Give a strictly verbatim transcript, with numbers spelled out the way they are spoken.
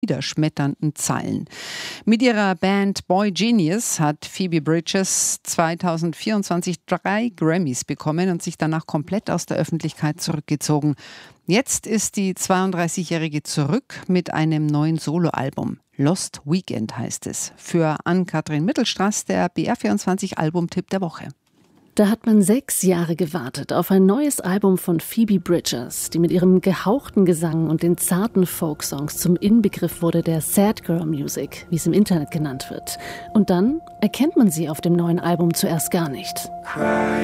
niederschmetternden Zeilen. Mit ihrer Band Boy Genius hat Phoebe Bridgers zweitausendvierundzwanzig drei Grammys bekommen und sich danach komplett aus der Öffentlichkeit zurückgezogen. Jetzt ist die zweiunddreißigjährige zurück mit einem neuen Soloalbum. Lost Weekend heißt es. Für Ann-Kathrin Mittelstraß der B R vierundzwanzig Albumtipp der Woche. Da hat man sechs Jahre gewartet auf ein neues Album von Phoebe Bridgers, die mit ihrem gehauchten Gesang und den zarten Folksongs zum Inbegriff wurde der Sad Girl Music, wie es im Internet genannt wird. Und dann erkennt man sie auf dem neuen Album zuerst gar nicht.